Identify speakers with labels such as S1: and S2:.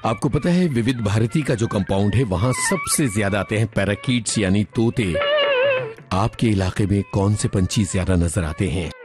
S1: आपको पता है विविध भारती का जो कंपाउंड है वहां सबसे ज्यादा आते हैं पैराकीट्स यानी तोते। आपके इलाके में कौन से पंछी ज्यादा नजर आते हैं?